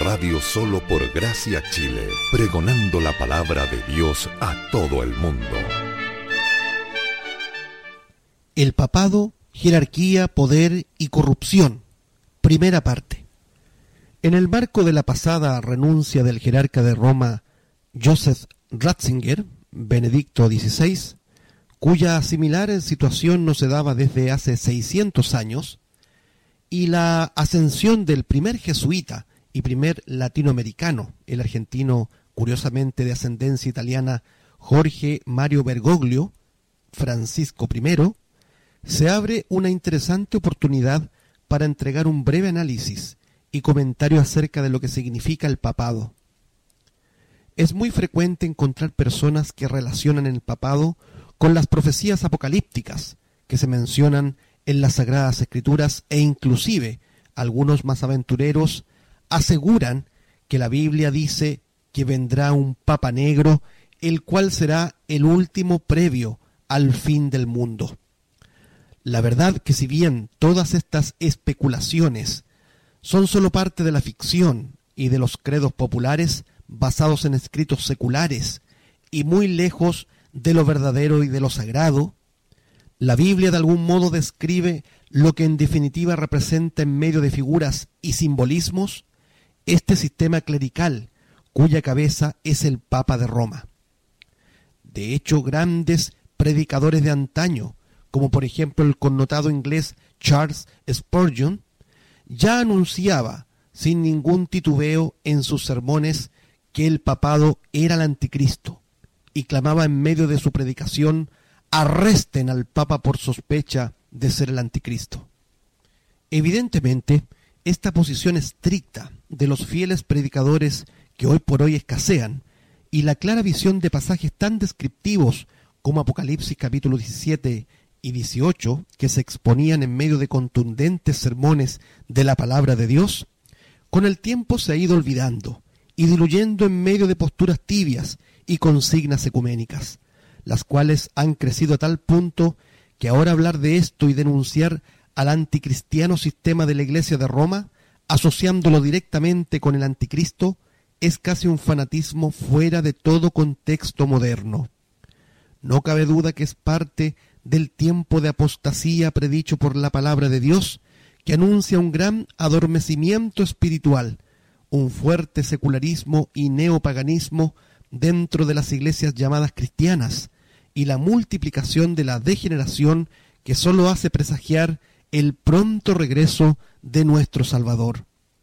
radio solo por Gracia Chile, pregonando la palabra de Dios a todo el mundo. El papado, jerarquía, poder y corrupción. Primera parte. En el marco de la pasada renuncia del jerarca de Roma, Joseph Ratzinger, Benedicto XVI, cuya similar situación no se daba desde hace 600 años, y la ascensión del primer jesuita y primer latinoamericano, el argentino, curiosamente de ascendencia italiana, Jorge Mario Bergoglio, Francisco I, se abre una interesante oportunidad para entregar un breve análisis y comentario acerca de lo que significa el papado. Es muy frecuente encontrar personas que relacionan el papado con las profecías apocalípticas que se mencionan en las Sagradas Escrituras, e inclusive algunos más aventureros aseguran que la Biblia dice que vendrá un papa negro, el cual será el último previo al fin del mundo. La verdad que si bien todas estas especulaciones son solo parte de la ficción y de los credos populares basados en escritos seculares y muy lejos de lo verdadero y de lo sagrado, la Biblia de algún modo describe lo que en definitiva representa en medio de figuras y simbolismos este sistema clerical cuya cabeza es el Papa de Roma. De hecho, grandes predicadores de antaño, como por ejemplo el connotado inglés Charles Spurgeon, ya anunciaba sin ningún titubeo en sus sermones que el papado era el anticristo, y clamaba en medio de su predicación: arresten al Papa por sospecha de ser el anticristo. Evidentemente, esta posición estricta de los fieles predicadores que hoy por hoy escasean, y la clara visión de pasajes tan descriptivos como Apocalipsis capítulo 17 y 18, que se exponían en medio de contundentes sermones de la palabra de Dios, con el tiempo se ha ido olvidando y diluyendo en medio de posturas tibias y consignas ecuménicas, las cuales han crecido a tal punto que ahora hablar de esto y denunciar al anticristiano sistema de la Iglesia de Roma, asociándolo directamente con el anticristo, es casi un fanatismo fuera de todo contexto moderno. No cabe duda que es parte del tiempo de apostasía predicho por la palabra de Dios, que anuncia un gran adormecimiento espiritual, un fuerte secularismo y neopaganismo dentro de las iglesias llamadas cristianas, y la multiplicación de la degeneración que sólo hace presagiar el pronto regreso de nuestro Salvador.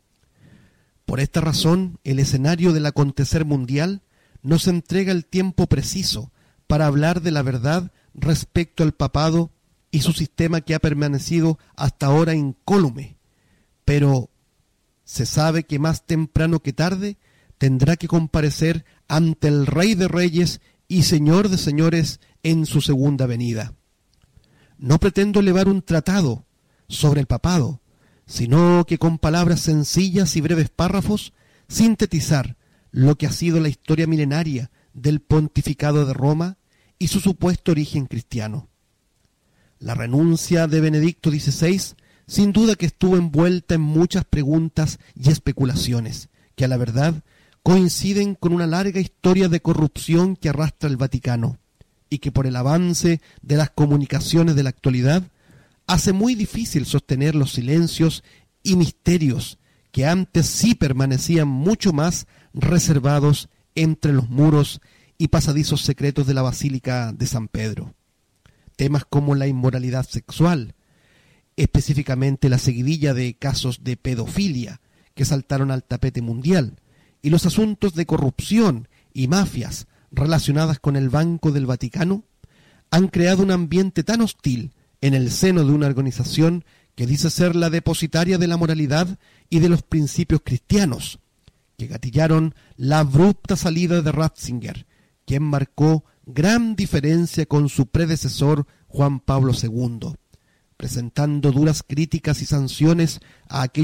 Por esta razón, el escenario del acontecer mundial nos entrega el tiempo preciso para hablar de la verdad respecto al papado y su sistema, que ha permanecido hasta ahora incólume, pero se sabe que más temprano que tarde tendrá que comparecer ante el Rey de Reyes y Señor de Señores en su segunda venida. No pretendo elevar un tratado sobre el papado, sino que con palabras sencillas y breves párrafos sintetizar lo que ha sido la historia milenaria del pontificado de Roma y su supuesto origen cristiano. La renuncia de Benedicto XVI sin duda que estuvo envuelta en muchas preguntas y especulaciones, que a la verdad coinciden con una larga historia de corrupción que arrastra el Vaticano, y que por el avance de las comunicaciones de la actualidad hace muy difícil sostener los silencios y misterios que antes sí permanecían mucho más reservados entre los muros y pasadizos secretos de la Basílica de San Pedro. Temas como la inmoralidad sexual, específicamente la seguidilla de casos de pedofilia que saltaron al tapete mundial, y los asuntos de corrupción y mafias relacionadas con el Banco del Vaticano, han creado un ambiente tan hostil en el seno de una organización que dice ser la depositaria de la moralidad y de los principios cristianos, que gatillaron la abrupta salida de Ratzinger, quien marcó gran diferencia con su predecesor Juan Pablo II, presentando duras críticas y sanciones a aquellos